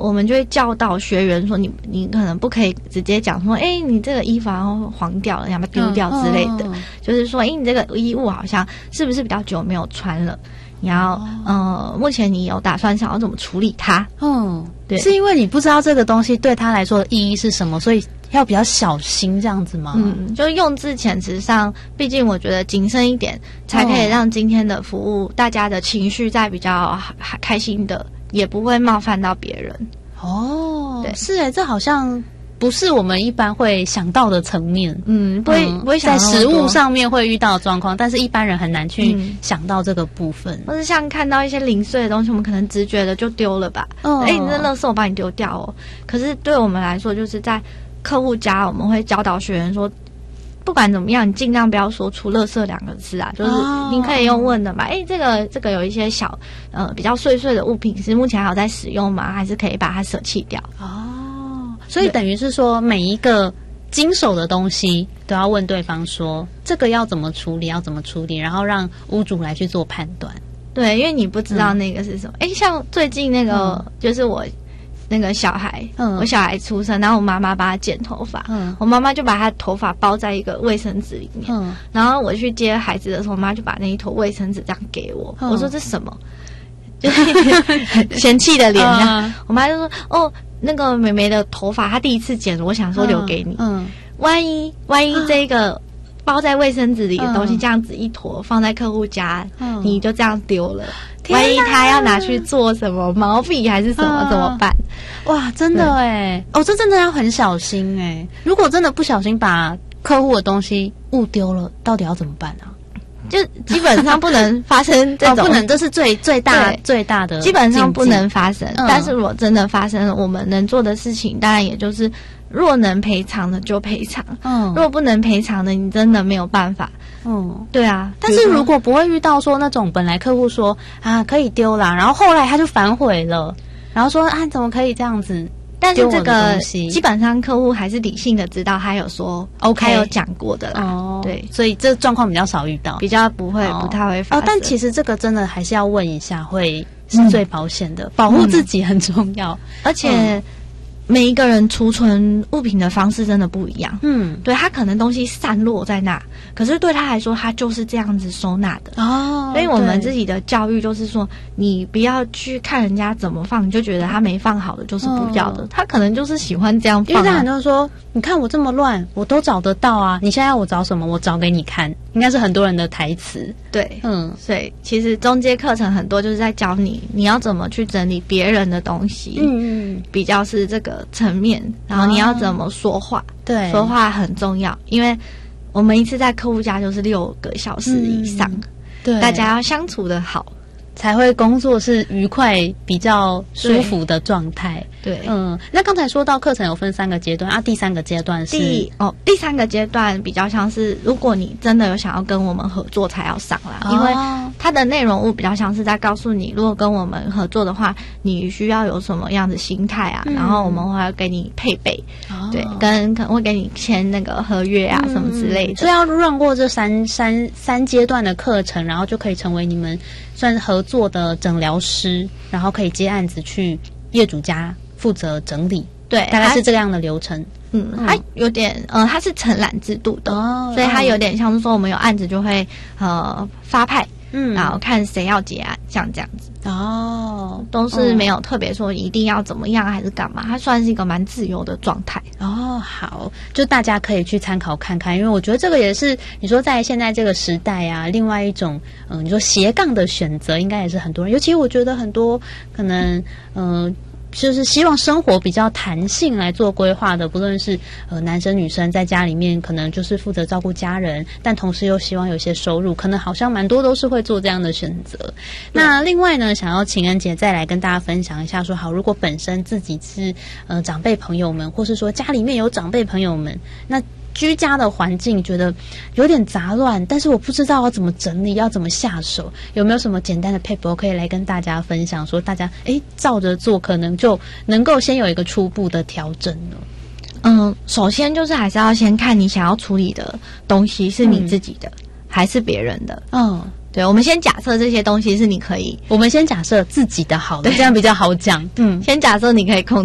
我们就会教导学员说，你可能不可以直接讲说，你这个衣服然后黄掉了，要不要丢掉之类的。就是说，你这个衣物好像是不是比较久没有穿了？你要目前你有打算想要怎么处理它？对， 是因为你不知道这个东西对他来说的意义是什么，所以要比较小心这样子吗？ 就是用字遣词上，毕竟我觉得谨慎一点，才可以让今天的服务大家的情绪在比较开心的，也不会冒犯到别人。 对，是这好像不是我们一般会想到的层面。不会想到在食物上面会遇到的状况，但是一般人很难去想到这个部分。 或是像看到一些零碎的东西，我们可能直觉的就丢了吧。你这垃圾我帮你丢掉哦。可是对我们来说，就是在客户家，我们会教导学员说，不管怎么样，你尽量不要说出垃圾2个字啊，就是你可以用问的嘛。这个有一些小比较碎碎的物品，是目前还有在使用吗？还是可以把它舍弃掉？ 所以等于是说，每一个经手的东西都要问对方说，这个要怎么处理，然后让屋主来去做判断。 对，因为你不知道那个是什么。像最近那个就是我那个小孩，我小孩出生，然后我妈妈帮他剪头发，我妈妈就把他头发包在一个卫生纸里面，然后我去接孩子的时候，我妈就把那一坨卫生纸这样给我，我说这是什么？就是嫌弃的脸这样，我妈就说那个妹妹的头发她第一次剪，我想说留给你，万一这个包在卫生纸里的东西这样子一坨放在客户家，你就这样丢了，万一他要拿去做什么毛笔还是什么怎么办？ 哇，真的这真的要很小心如果真的不小心把客户的东西误丢了，到底要怎么办啊？ 就基本上不能发生这种， 不能，这是最大的， 基本上不能发生。但是如果真的发生了，我们能做的事情，当然也就是若能赔偿的就赔偿，若不能赔偿的，你真的没有办法。对啊。 但是如果不会遇到说那种本来客户说可以丢啦，然后后来他就反悔了，然后说怎么可以这样子？ 但是这个基本上客户还是理性的知道他有说 OK， 他有讲过的啦。对， 所以这状况比较少遇到， 比较不太会发生。 但其实这个真的还是要问一下，会是最保险的，保护自己很重要。 而且每一个人储存物品的方式真的不一样。对，他可能东西散落在那，可是对他来说，他就是这样子收纳的。所以我们自己的教育就是说，你不要去看人家怎么放，你就觉得他没放好的就是不要的，他可能就是喜欢这样放。 因为很多人说，你看我这么乱，我都找得到啊，你现在要我找什么，我找给你看，应该是很多人的台词。 对，所以其实中阶课程很多就是在教你要怎么去整理别人的东西，比较是这个层面，然后你要怎么说话， 对， 说话很重要，因为我们一次在客户家就是6个小时以上， 对， 大家要相处的好， 才会工作是愉快、比较舒服的状态。 对， 那刚才说到课程有分3个阶段第3个阶段是第3个阶段比较像是，如果你真的有想要跟我们合作才要上啦，因为它的内容物比较像是在告诉你，如果跟我们合作的话，你需要有什么样的心态啊，然后我们会给你配备，对，可能会给你签那个合约啊什么之类的。 所以要run过这三阶段的课程，然后就可以成为你们算是合作的诊疗师，然后可以接案子去业主家负责整理， 对， 大概是这样的流程。 它有点它是承揽制度的，所以它有点像是说我们有案子就会发派，然后看谁要结案，像这样子。都是没有特别说一定要怎么样还是干嘛，它算是一个蛮自由的状态。 好，就大家可以去参考看看，因为我觉得这个也是你说在现在这个时代啊，另外一种你说斜杠的选择，应该也是很多人，尤其我觉得很多可能就是希望生活比较弹性来做规划的，不论是男生女生在家里面可能就是负责照顾家人，但同时又希望有些收入，可能好像蛮多都是会做这样的选择。那另外呢，想要请恩姐再来跟大家分享一下说，好，如果本身自己是长辈朋友们，或是说家里面有长辈朋友们，那居家的环境觉得有点杂乱，但是我不知道要怎么整理，要怎么下手，有没有什么简单的撇步可以来跟大家分享，说大家照着做可能就能够先有一个初步的调整呢？ 首先就是还是要先看你想要处理的东西是你自己的，还是别人的。 对，我们先假设这些东西是你可以， 我们先假设自己的好了，这样比较好讲。 先假设你可以控